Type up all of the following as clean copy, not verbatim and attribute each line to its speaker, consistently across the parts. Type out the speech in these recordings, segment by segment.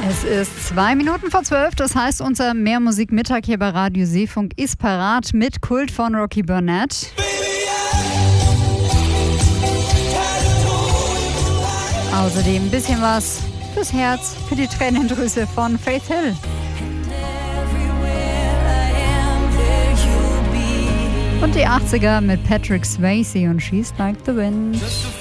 Speaker 1: Es ist 2:02, das heißt, unser Mehrmusikmittag hier bei Radio Seefunk ist parat mit Kult von Rocky Burnett. Außerdem ein bisschen was fürs Herz, für die Tränendrüse von Faith Hill. Und die 80er mit Patrick Swayze und She's Like the Wind.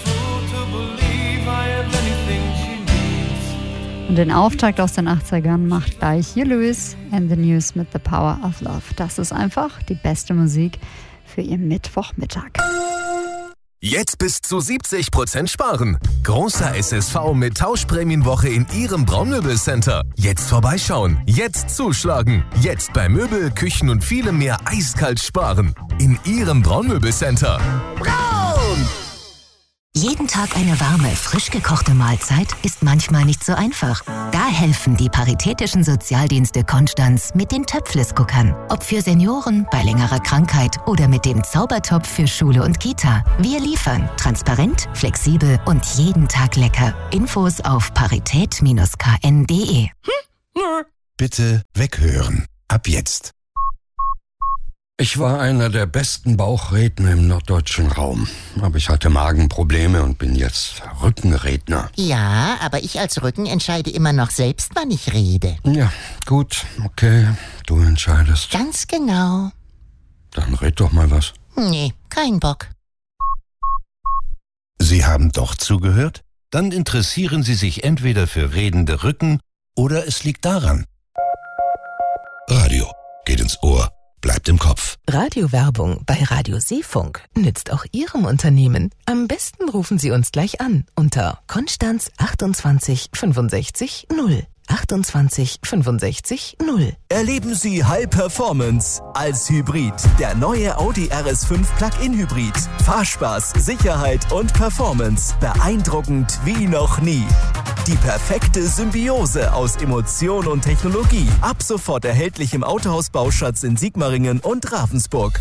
Speaker 1: Und den Auftakt aus den 80ern macht gleich hier Louis and the News mit The Power of Love. Das ist einfach die beste Musik für Ihren Mittwochmittag.
Speaker 2: Jetzt bis zu 70% sparen. Großer SSV mit Tauschprämienwoche in Ihrem Braunmöbelcenter. Jetzt vorbeischauen, jetzt zuschlagen. Jetzt bei Möbel, Küchen und vielem mehr eiskalt sparen. In Ihrem Braunmöbelcenter. Braun!
Speaker 3: Jeden Tag eine warme, frisch gekochte Mahlzeit ist manchmal nicht so einfach. Da helfen die Paritätischen Sozialdienste Konstanz mit den Töpfles-Cookern. Ob für Senioren, bei längerer Krankheit oder mit dem Zaubertopf für Schule und Kita. Wir liefern transparent, flexibel und jeden Tag lecker. Infos auf parität-kn.de.
Speaker 4: Bitte weghören. Ab jetzt.
Speaker 5: Ich war einer der besten Bauchredner im norddeutschen Raum. Aber ich hatte Magenprobleme und bin jetzt Rückenredner.
Speaker 6: Ja, aber ich als Rücken entscheide immer noch selbst, wann ich rede.
Speaker 5: Ja, gut, okay, du entscheidest.
Speaker 6: Ganz genau.
Speaker 5: Dann red doch mal was.
Speaker 6: Nee, kein Bock.
Speaker 4: Sie haben doch zugehört? Dann interessieren Sie sich entweder für redende Rücken oder es liegt daran. Radio geht ins Ohr. Bleibt im Kopf.
Speaker 7: Radiowerbung bei Radio Seefunk nützt auch Ihrem Unternehmen. Am besten rufen Sie uns gleich an unter Konstanz 28 65 0. 28 65 0.
Speaker 8: Erleben Sie High Performance als Hybrid. Der neue Audi RS5 Plug-in Hybrid. Fahrspaß, Sicherheit und Performance. Beeindruckend wie noch nie. Die perfekte Symbiose aus Emotion und Technologie. Ab sofort erhältlich im Autohaus Bauschatz in Sigmaringen und Ravensburg.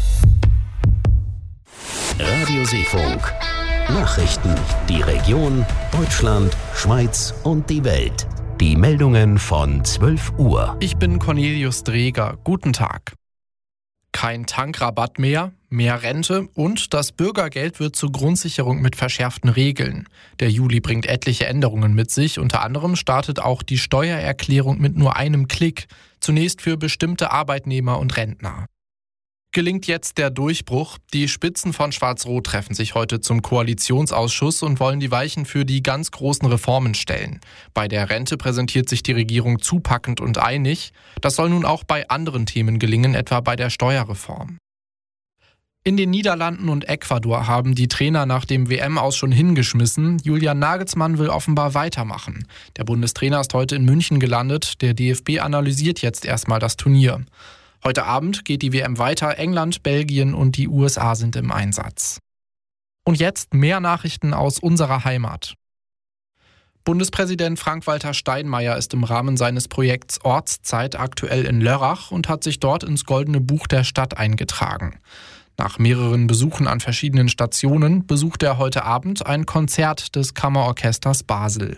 Speaker 9: Radio Seefunk. Nachrichten. Die Region, Deutschland, Schweiz und die Welt. Die Meldungen von 12 Uhr.
Speaker 10: Ich bin Cornelius Dreger. Guten Tag. Kein Tankrabatt mehr, mehr Rente und das Bürgergeld wird zur Grundsicherung mit verschärften Regeln. Der Juli bringt etliche Änderungen mit sich. Unter anderem startet auch die Steuererklärung mit nur einem Klick. Zunächst für bestimmte Arbeitnehmer und Rentner. Gelingt jetzt der Durchbruch? Die Spitzen von Schwarz-Rot treffen sich heute zum Koalitionsausschuss und wollen die Weichen für die ganz großen Reformen stellen. Bei der Rente präsentiert sich die Regierung zupackend und einig. Das soll nun auch bei anderen Themen gelingen, etwa bei der Steuerreform. In den Niederlanden und Ecuador haben die Trainer nach dem WM-Aus schon hingeschmissen. Julian Nagelsmann will offenbar weitermachen. Der Bundestrainer ist heute in München gelandet. Der DFB analysiert jetzt erstmal das Turnier. Heute Abend geht die WM weiter. England, Belgien und die USA sind im Einsatz. Und jetzt mehr Nachrichten aus unserer Heimat. Bundespräsident Frank-Walter Steinmeier ist im Rahmen seines Projekts Ortszeit aktuell in Lörrach und hat sich dort ins Goldene Buch der Stadt eingetragen. Nach mehreren Besuchen an verschiedenen Stationen besucht er heute Abend ein Konzert des Kammerorchesters Basel.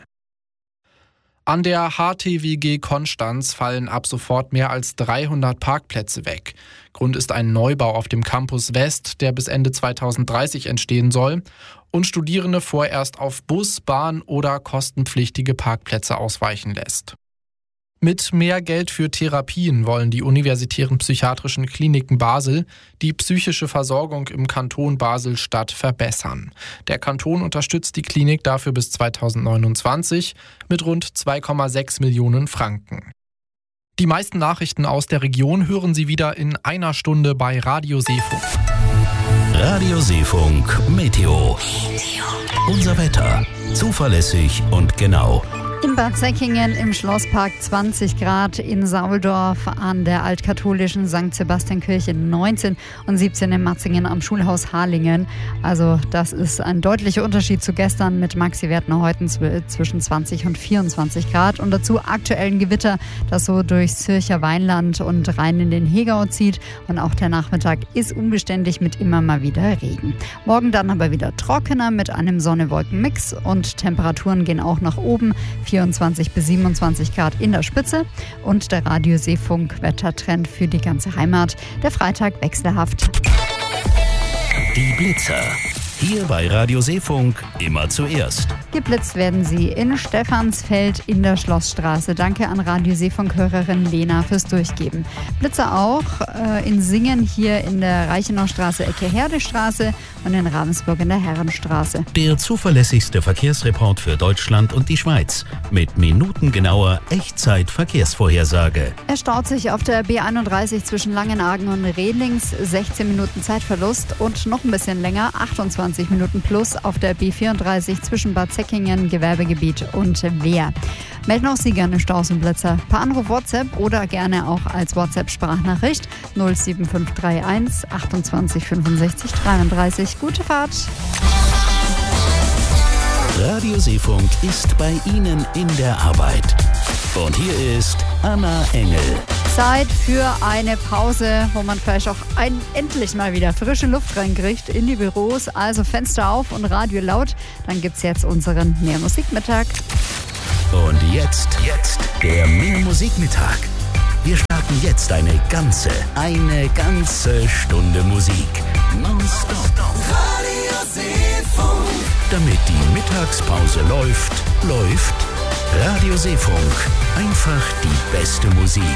Speaker 10: An der HTWG Konstanz fallen ab sofort mehr als 300 Parkplätze weg. Grund ist ein Neubau auf dem Campus West, der bis Ende 2030 entstehen soll und Studierende vorerst auf Bus, Bahn oder kostenpflichtige Parkplätze ausweichen lässt. Mit mehr Geld für Therapien wollen die universitären psychiatrischen Kliniken Basel die psychische Versorgung im Kanton Basel-Stadt verbessern. Der Kanton unterstützt die Klinik dafür bis 2029 mit rund 2,6 Millionen Franken. Die meisten Nachrichten aus der Region hören Sie wieder in einer Stunde bei Radio Seefunk.
Speaker 9: Radio Seefunk Meteo. Unser Wetter. Zuverlässig und genau.
Speaker 1: In Bad Säckingen im Schlosspark 20 Grad, in Sauldorf an der altkatholischen St. Sebastiankirche 19 und 17 in Matzingen am Schulhaus Harlingen. Also das ist ein deutlicher Unterschied zu gestern mit Maxi-Werten heute zwischen 20 und 24 Grad. Und dazu aktuellen Gewitter, das so durchs Zürcher Weinland und rein in den Hegau zieht. Und auch der Nachmittag ist unbeständig mit immer mal wieder Regen. Morgen dann aber wieder trockener mit einem Sonne-Wolken-Mix und Temperaturen gehen auch nach oben. 24 bis 27 Grad in der Spitze. Und der Radio Seefunk Wettertrend für die ganze Heimat. Der Freitag wechselhaft.
Speaker 2: Die Blitzer. Hier bei Radio Seefunk immer zuerst.
Speaker 1: Geblitzt werden sie in Stephansfeld in der Schlossstraße. Danke an Radio Seefunk-Hörerin Lena fürs Durchgeben. Blitzer auch in Singen hier in der Reichenaustraße, Ecke Herdestraße und in Ravensburg in der Herrenstraße.
Speaker 2: Der zuverlässigste Verkehrsreport für Deutschland und die Schweiz mit minutengenauer Echtzeit-Verkehrsvorhersage.
Speaker 1: Er staut sich auf der B31 zwischen Langenargen und Redlings. 16 Minuten Zeitverlust und noch ein bisschen länger, 28 Minuten plus auf der B34 zwischen Bad Säckingen, Gewerbegebiet und Wehr. Melden auch Sie gerne Staus und Blitzer per Anruf WhatsApp oder gerne auch als WhatsApp-Sprachnachricht 07531 28 65 33. Gute Fahrt!
Speaker 2: Radio Seefunk ist bei Ihnen in der Arbeit. Und hier ist Anna Engel.
Speaker 1: Zeit für eine Pause, wo man vielleicht auch endlich mal wieder frische Luft reinkriegt in die Büros. Also Fenster auf und Radio laut. Dann gibt's jetzt unseren Mehrmusikmittag.
Speaker 2: Und jetzt der Mehrmusikmittag. Wir starten jetzt eine ganze Stunde Musik. Nonstop.
Speaker 8: Radio Seefunk.
Speaker 2: Damit die Mittagspause läuft Radio Seefunk. Einfach die beste Musik.